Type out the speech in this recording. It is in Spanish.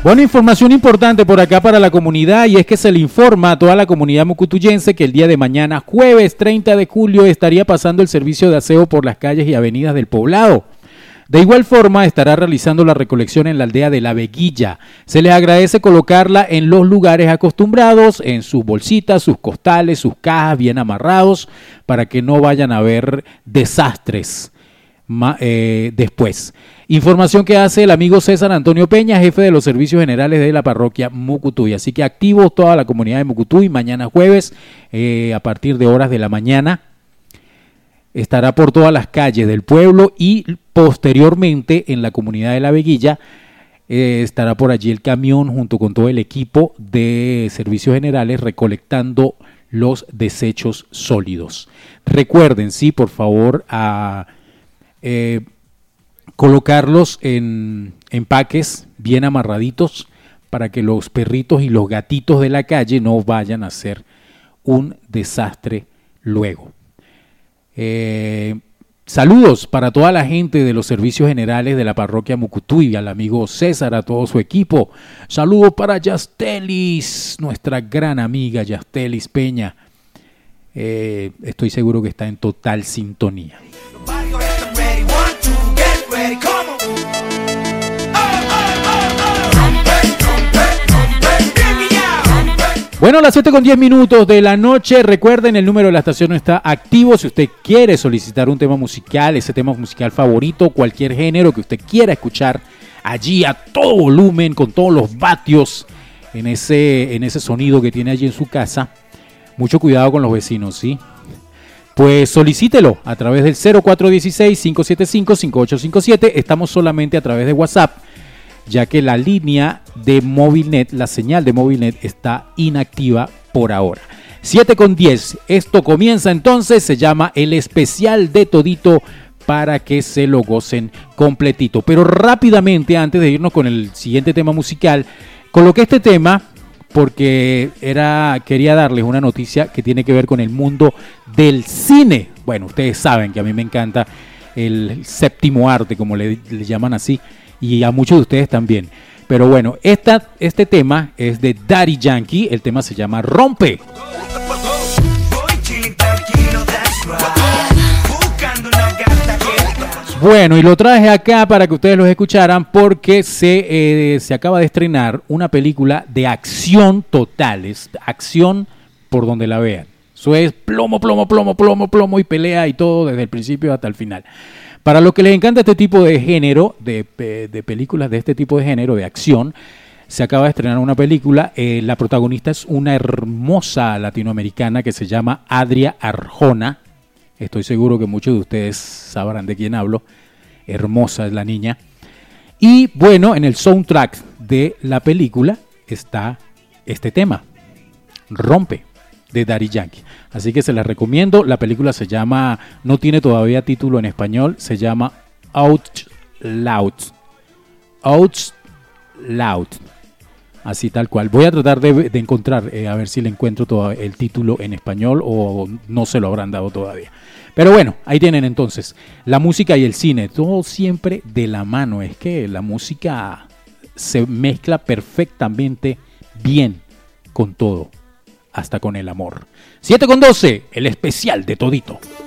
Bueno, información importante por acá para la comunidad, y es que se le informa a toda la comunidad mucutuyense que el día de mañana, jueves 30 de julio, estaría pasando el servicio de aseo por las calles y avenidas del poblado. De igual forma, estará realizando la recolección en la aldea de La Veguilla. Se les agradece colocarla en los lugares acostumbrados, en sus bolsitas, sus costales, sus cajas bien amarrados, para que no vayan a haber desastres después. Información que hace el amigo César Antonio Peña, jefe de los servicios generales de la parroquia Mucutuy. Así que activos toda la comunidad de Mucutuy. Mañana jueves, a partir de horas de la mañana, estará por todas las calles del pueblo, y posteriormente en la comunidad de La Veguilla estará por allí el camión junto con todo el equipo de servicios generales recolectando los desechos sólidos. Recuerden, sí, por favor, colocarlos en empaques bien amarraditos para que los perritos y los gatitos de la calle no vayan a hacer un desastre luego. Saludos para toda la gente de los servicios generales de la parroquia Mucutuy, al amigo César, a todo su equipo. Saludos para Yastelis, nuestra gran amiga Yastelis Peña. Estoy seguro que está en total sintonía. Bueno, las 7:10 de la noche. Recuerden, el número de la estación está activo. Si usted quiere solicitar un tema musical, ese tema musical favorito, cualquier género que usted quiera escuchar allí a todo volumen, con todos los vatios en ese sonido que tiene allí en su casa, mucho cuidado con los vecinos, ¿sí? Pues solicítelo a través del 0416-575-5857. Estamos solamente a través de WhatsApp, ya que la línea de Movilnet, la señal de Movilnet, está inactiva por ahora. 7:10, esto comienza entonces, se llama el especial de Todito, para que se lo gocen completito. Pero rápidamente, antes de irnos con el siguiente tema musical, coloqué este tema porque quería darles una noticia que tiene que ver con el mundo del cine. Bueno, ustedes saben que a mí me encanta el séptimo arte, como le llaman así, y a muchos de ustedes también. Pero bueno, este tema es de Daddy Yankee, el tema se llama Rompe. Bueno, y lo traje acá para que ustedes los escucharan porque se acaba de estrenar una película de acción total, es acción por donde la vean. Eso es plomo y pelea y todo desde el principio hasta el final. Para los que les encanta este tipo de género, de películas de este tipo de género, de acción, se acaba de estrenar una película. La protagonista es una hermosa latinoamericana que se llama Adria Arjona. Estoy seguro que muchos de ustedes sabrán de quién hablo. Hermosa es la niña. Y bueno, en el soundtrack de la película está este tema, Rompe, de Daddy Yankee. Así que se las recomiendo. La película se llama, no tiene todavía título en español, se llama Out Loud. Así tal cual. Voy a tratar de encontrar, a ver si le encuentro el título en español o no se lo habrán dado todavía. Pero bueno, ahí tienen entonces la música y el cine, todo siempre de la mano. Es que la música se mezcla perfectamente bien con todo, hasta con el amor. 7:12, el especial de Todito.